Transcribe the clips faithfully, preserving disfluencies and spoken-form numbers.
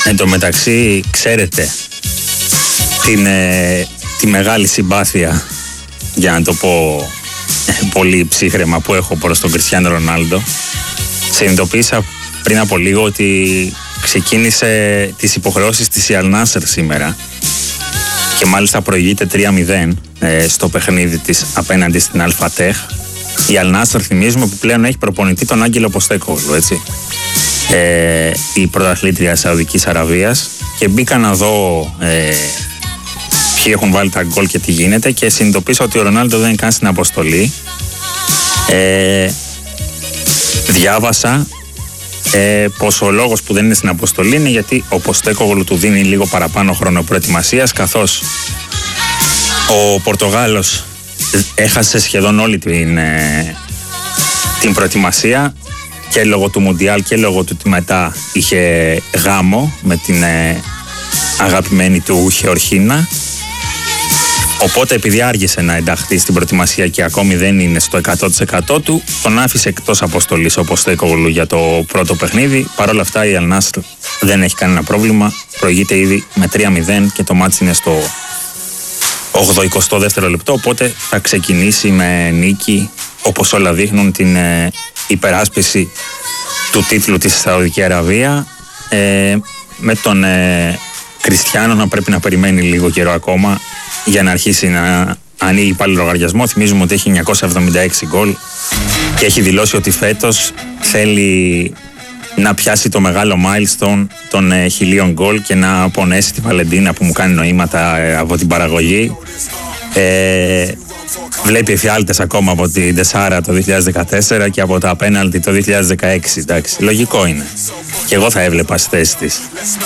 Εν τω μεταξύ, ξέρετε την, ε, τη μεγάλη συμπάθεια, για να το πω ε, πολύ ψύχραιμα, που έχω προς τον Κριστιάνο Ρονάλντο. Συνειδητοποίησα πριν από λίγο ότι ξεκίνησε τις υποχρεώσεις της η Αλ Νάσερ σήμερα και μάλιστα προηγείται τρία μηδέν ε, στο παιχνίδι της απέναντι στην Αλ Φατέχ. Η Αλ Νάσερ, θυμίζουμε, που πλέον έχει προπονητή τον Άγγελο Ποστέκογλου, έτσι. Ε, η πρωταθλήτρια Σαουδικής Αραβίας, και μπήκα να δω ε, ποιοι έχουν βάλει τα γκολ και τι γίνεται, και συνειδητοποίησα ότι ο Ρονάλντο δεν είναι καν στην αποστολή. Ε, διάβασα ε, πως ο λόγος που δεν είναι στην αποστολή είναι γιατί ο Ποστέκογλου του δίνει λίγο παραπάνω χρόνο προετοιμασίας, καθώς ο Πορτογάλος έχασε σχεδόν όλη την, ε, την προετοιμασία, και λόγω του Μουντιάλ και λόγω του ότι μετά είχε γάμο με την ε, αγαπημένη του Χεορχίνα. Οπότε, επειδή άργησε να ενταχθεί στην προετοιμασία και ακόμη δεν είναι στο εκατό τοις εκατό του, τον άφησε εκτός αποστολής ο Ποστέκογλου για το πρώτο παιχνίδι. Παρ' όλα αυτά, η Αλ Νάσρ δεν έχει κανένα πρόβλημα. Προηγείται ήδη με τρία μηδέν και το μάτς είναι στο ογδοηκοστό δεύτερο λεπτό. Οπότε θα ξεκινήσει με νίκη, όπως όλα δείχνουν, την ε, υπεράσπιση του τίτλου της Σαουδική Αραβία, ε, με τον ε, Κριστιάνο να πρέπει να περιμένει λίγο καιρό ακόμα για να αρχίσει να ανοίγει πάλι λογαριασμό. Θυμίζουμε ότι έχει εννιακόσια εβδομήντα έξι γκολ και έχει δηλώσει ότι φέτος θέλει να πιάσει το μεγάλο milestone των ε, χιλίων γκολ και να πονέσει τη Βαλεντίνα που μου κάνει νοήματα ε, από την παραγωγή. Ε, βλέπει εφιάλτες ακόμα από την Τεσάρα το δύο χιλιάδες δεκατέσσερα και από τα πέναλτι το δύο χιλιάδες δεκαέξι. Εντάξει, λογικό είναι. Και εγώ θα έβλεπα στη θέση της.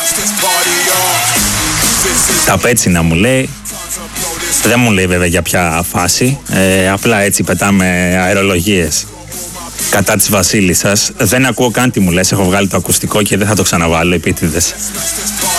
Τα πέτσινα μου λέει. Δεν μου λέει βέβαια για ποια φάση. Ε, απλά έτσι πετάμε αερολογίες κατά της Βασίλισσας. Δεν ακούω καν τι μου λες. Έχω βγάλει το ακουστικό και δεν θα το ξαναβάλω επίτηδες.